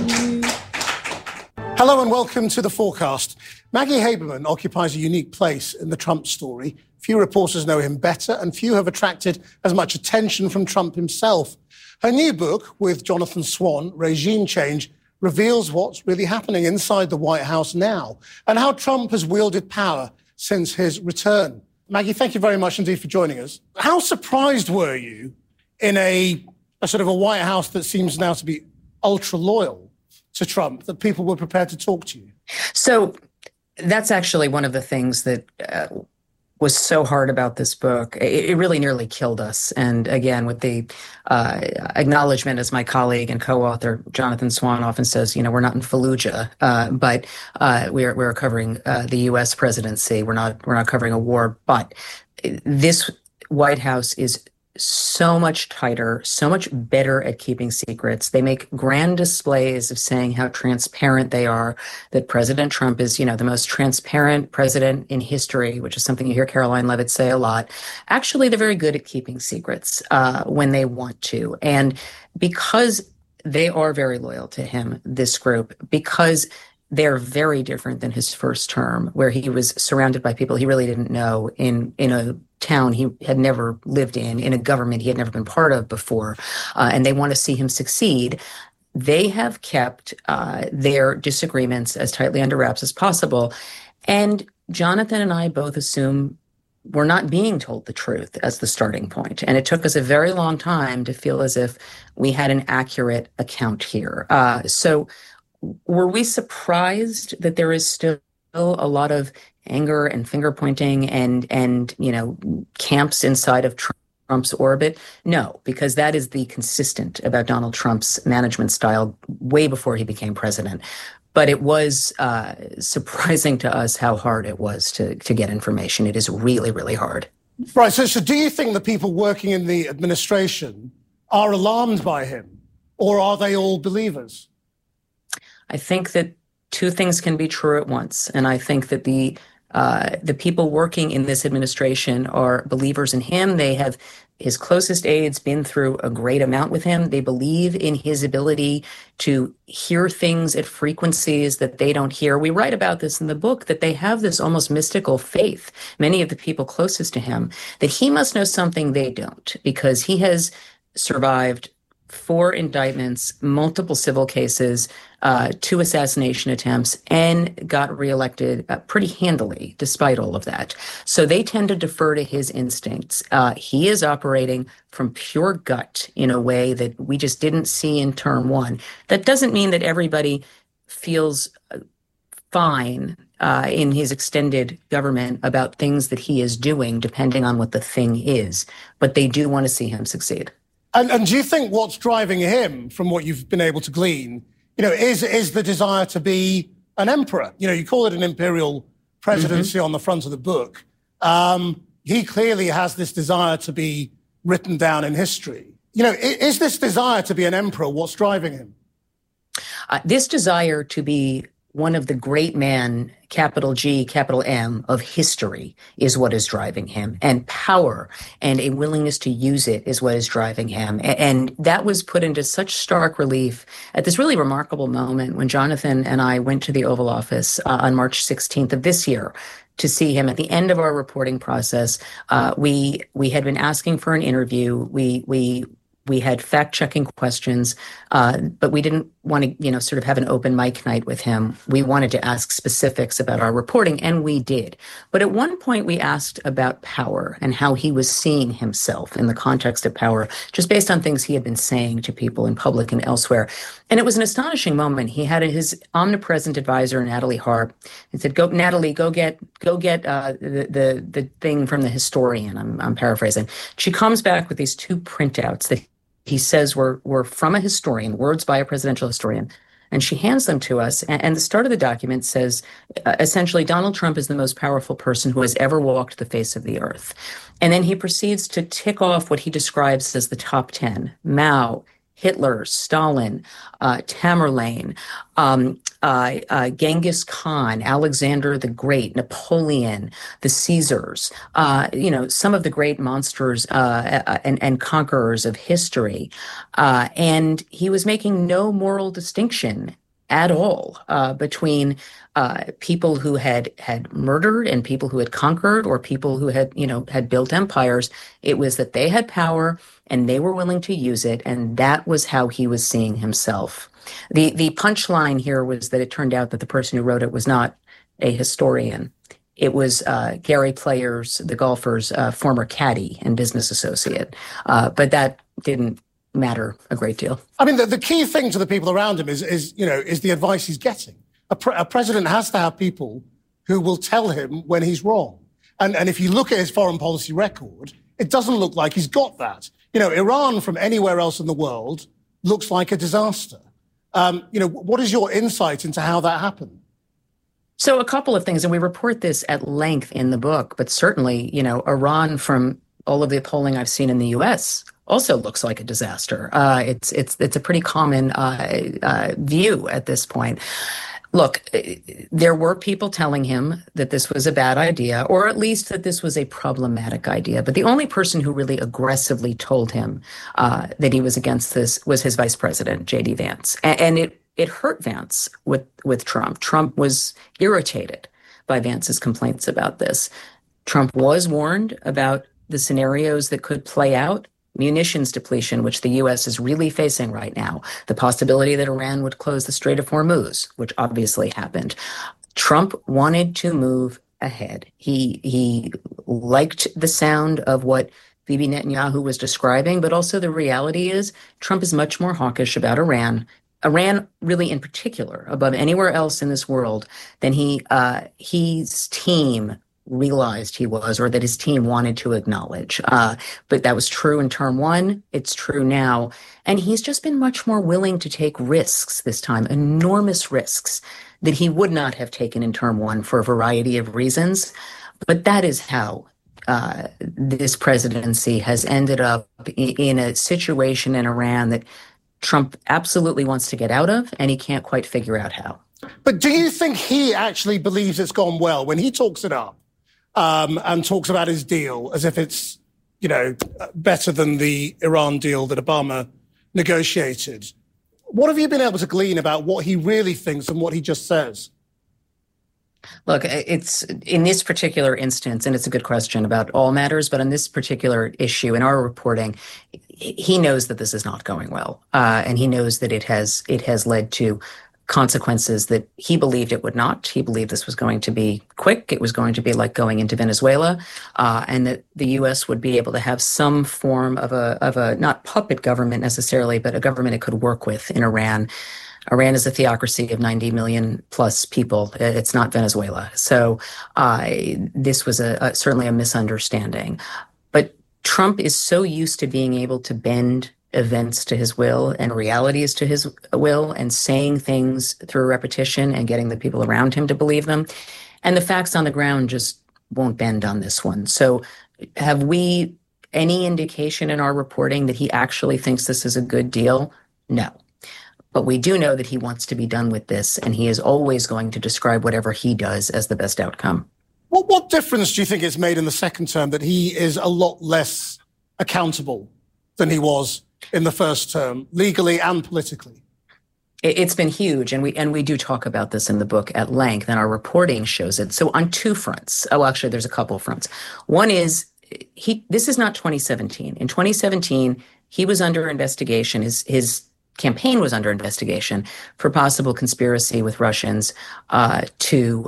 Hello and welcome to The Forecast. Maggie Haberman occupies a unique place in the Trump story. Few reporters know him better, and few have attracted as much attention from Trump himself. Her new book, with Jonathan Swan, Regime Change, reveals what's really happening inside the White House now and how Trump has wielded power since his return. Maggie, thank you very much indeed for joining us. How surprised were you in a sort of a White House that seems now to be ultra-loyal to Trump, that people were prepared to talk to you? So that's actually one of the things that was so hard about this book. It really nearly killed us. And again, with the acknowledgement, as my colleague and co-author Jonathan Swan often says, we're not in Fallujah, but we're covering the U.S. presidency. We're not covering a war. But this White House is so much tighter, so much better at keeping secrets. They make grand displays of saying how transparent they are, that President Trump is, the most transparent president in history, which is something you hear Caroline Leavitt say a lot. Actually, they're very good at keeping secrets when they want to. And because they are very loyal to him, this group, because they're very different than his first term, where he was surrounded by people he really didn't know in a town he had never lived in a government he had never been part of before, and they want to see him succeed. They have kept their disagreements as tightly under wraps as possible. And Jonathan and I both assume we're not being told the truth as the starting point. And it took us a very long time to feel as if we had an accurate account here. So were we surprised that there is still a lot of anger and finger pointing and camps inside of Trump's orbit? No, because that is the consistent about Donald Trump's management style way before he became president. But it was surprising to us how hard it was to get information. It is really, really hard. Right. So do you think the people working in the administration are alarmed by him, or are they all believers? I think that two things can be true at once. And I think that the people working in this administration are believers in him. They have his closest aides been through a great amount with him. They believe in his ability to hear things at frequencies that they don't hear. We write about this in the book, that they have this almost mystical faith, many of the people closest to him, that he must know something they don't, because he has survived 4 indictments, multiple civil cases, 2 assassination attempts, and got reelected pretty handily despite all of that. So they tend to defer to his instincts. He is operating from pure gut in a way that we just didn't see in term 1. That doesn't mean that everybody feels fine in his extended government about things that he is doing, depending on what the thing is. But they do want to see him succeed. And do you think what's driving him, from what you've been able to glean, is the desire to be an emperor? You call it an imperial presidency on the front of the book. He clearly has this desire to be written down in history. Is this desire to be an emperor what's driving him? This desire to be one of the great men, capital G, capital M, of history is what is driving him. And power and a willingness to use it is what is driving him. And that was put into such stark relief at this really remarkable moment when Jonathan and I went to the Oval Office on March 16th of this year to see him. At the end of our reporting process, we had been asking for an interview. We had fact-checking questions, but we didn't want to, sort of have an open mic night with him. We wanted to ask specifics about our reporting, and we did. But at one point, we asked about power and how he was seeing himself in the context of power, just based on things he had been saying to people in public and elsewhere. And it was an astonishing moment. He had his omnipresent advisor, Natalie Harp, and said, Natalie, go get the thing from the historian." I'm paraphrasing. She comes back with these 2 printouts that he says were from a historian, words by a presidential historian. And she hands them to us. And the start of the document says, essentially, Donald Trump is the most powerful person who has ever walked the face of the earth. And then he proceeds to tick off what he describes as the top 10: Mao, Hitler, Stalin, Tamerlane, Genghis Khan, Alexander the Great, Napoleon, the Caesars, some of the great monsters and conquerors of history. And he was making no moral distinction at all between people who had murdered and people who had conquered, or people who had built empires. It was that they had power and they were willing to use it, and that was how he was seeing himself. The punchline here was that it turned out that the person who wrote it was not a historian. It was Gary Players, the golfer's former caddy and business associate. But that didn't matter a great deal. I mean, the key thing to the people around him is the advice he's getting. A president has to have people who will tell him when he's wrong. And if you look at his foreign policy record, it doesn't look like he's got that. Iran from anywhere else in the world looks like a disaster. What is your insight into how that happened? So a couple of things, and we report this at length in the book, but certainly, Iran, from all of the polling I've seen in the U.S., also looks like a disaster. It's a pretty common view at this point. Look, there were people telling him that this was a bad idea, or at least that this was a problematic idea. But the only person who really aggressively told him that he was against this was his vice president, J.D. Vance. And it hurt Vance with Trump. Trump was irritated by Vance's complaints about this. Trump was warned about the scenarios that could play out. Munitions depletion, which the U.S. is really facing right now, the possibility that Iran would close the Strait of Hormuz, which obviously happened. Trump wanted to move ahead. He liked the sound of what Bibi Netanyahu was describing, but also the reality is Trump is much more hawkish about Iran really in particular, above anywhere else in this world, than his team realized he was, or that his team wanted to acknowledge. But that was true in term one. It's true now. And he's just been much more willing to take risks this time, enormous risks that he would not have taken in term one for a variety of reasons. But that is how this presidency has ended up in a situation in Iran that Trump absolutely wants to get out of, and he can't quite figure out how. But do you think he actually believes it's gone well when he talks it up? And talks about his deal as if it's, better than the Iran deal that Obama negotiated. What have you been able to glean about what he really thinks and what he just says? Look, it's in this particular instance, and it's a good question about all matters, but on this particular issue in our reporting, he knows that this is not going well. And he knows that it has led to consequences that he believed it would not. He believed this was going to be quick. It was going to be like going into Venezuela, and that the U.S. would be able to have some form of a not puppet government necessarily, but a government it could work with in Iran. Iran is a theocracy of 90 million plus people. It's not Venezuela. So this was certainly a misunderstanding. But Trump is so used to being able to bend events to his will and realities to his will, and saying things through repetition and getting the people around him to believe them. And the facts on the ground just won't bend on this one. So have we any indication in our reporting that he actually thinks this is a good deal? No. But we do know that he wants to be done with this, and he is always going to describe whatever he does as the best outcome. What difference do you think it's made in the second term that he is a lot less accountable than he was in the first term, legally and politically? It's been huge, and we do talk about this in the book at length, and our reporting shows it. So on two fronts. Oh, actually, there's a couple of fronts. One is this is not 2017. In 2017, he was under investigation. His campaign was under investigation for possible conspiracy with Russians to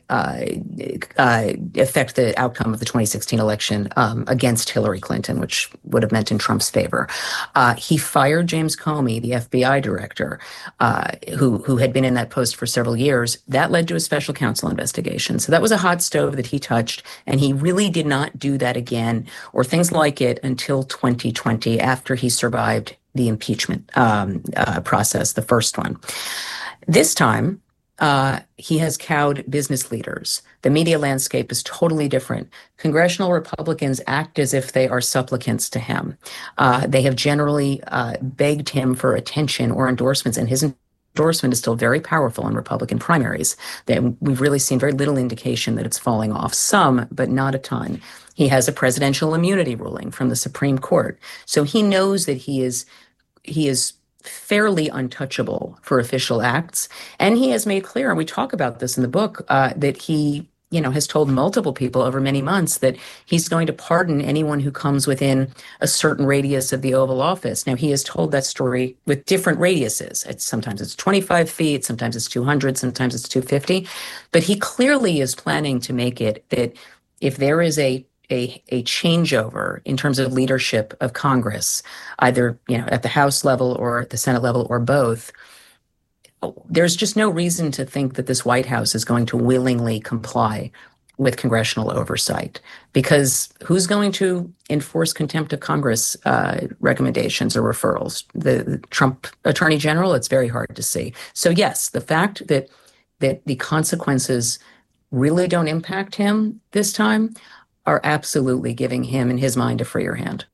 affect the outcome of the 2016 election against Hillary Clinton, which would have meant in Trump's favor. He fired James Comey, the FBI director, who had been in that post for several years. That led to a special counsel investigation. So that was a hot stove that he touched, and he really did not do that again or things like it until 2020, after he survived the impeachment process, the first one. This time, He has cowed business leaders. The media landscape is totally different. Congressional Republicans act as if they are supplicants to him. They have generally begged him for attention or endorsements, and his endorsement is still very powerful in Republican primaries. We've really seen very little indication that it's falling off. Some, but not a ton. He has a presidential immunity ruling from the Supreme Court. So he knows that he is fairly untouchable for official acts. And he has made clear, and we talk about this in the book, that he has told multiple people over many months that he's going to pardon anyone who comes within a certain radius of the Oval Office. Now, he has told that story with different radiuses. Sometimes it's 25 feet, sometimes it's 200, sometimes it's 250. But he clearly is planning to make it that if there is a changeover in terms of leadership of Congress, either at the House level or at the Senate level or both, there's just no reason to think that this White House is going to willingly comply with congressional oversight, because who's going to enforce contempt of Congress recommendations or referrals? The Trump Attorney General? It's very hard to see. So yes, the fact that the consequences really don't impact him this time are absolutely giving him, in his mind, a freer hand.